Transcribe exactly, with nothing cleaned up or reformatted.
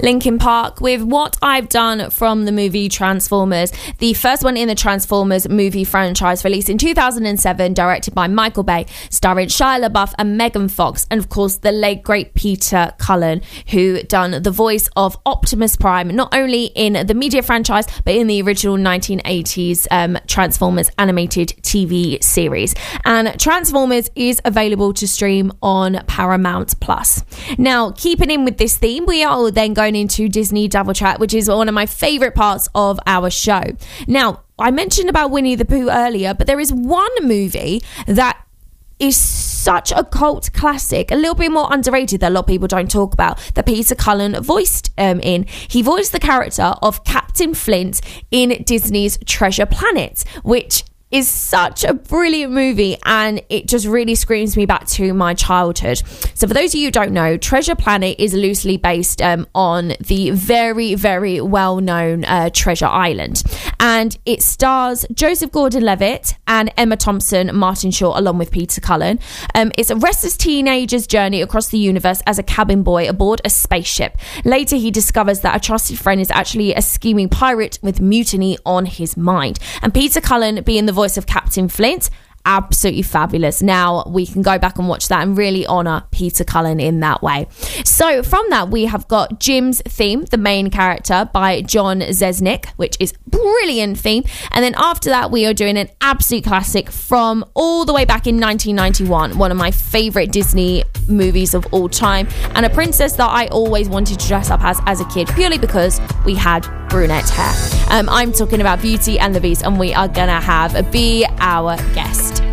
Linkin Park with What I've Done from the movie Transformers, the first one in the Transformers movie franchise, released in two thousand seven, directed by Michael Bay, starring Shia LaBeouf and Megan Fox, and of course the late great Peter Cullen, who done the voice of Optimus Prime, not only in the media franchise but in the original nineteen eighties um, Transformers animated T V series. And Transformers is available to stream on Paramount Plus. Now, keeping in with this theme, we are then going into Disney Double Chat, which is one of my favourite parts of our show. Now, I mentioned about Winnie the Pooh earlier, but there is one movie that is such a cult classic, a little bit more underrated that a lot of people don't talk about, that Peter Cullen voiced um, in. He voiced the character of Captain Flint in Disney's Treasure Planet, which is such a brilliant movie, and it just really screams me back to my childhood. So for those of you who don't know, Treasure Planet is loosely based um, on the very, very well-known uh, Treasure Island. And it stars Joseph Gordon-Levitt and Emma Thompson, Martin Short, along with Peter Cullen. Um, it's a restless teenager's journey across the universe as a cabin boy aboard a spaceship. Later, he discovers that a trusted friend is actually a scheming pirate with mutiny on his mind. And Peter Cullen, being the voice of Captain Flint, absolutely fabulous. Now we can go back and watch that and really honour Peter Cullen in that way. So from that, we have got Jim's theme, the main character, by John Zesnick, which is brilliant theme. And then after that, we are doing an absolute classic from all the way back in nineteen ninety-one, one of my favourite Disney movies of all time, and a princess that I always wanted to dress up as as a kid, purely because we had brunette hair. Um, I'm talking about Beauty and the Beast, and we are gonna have Be Our Guest.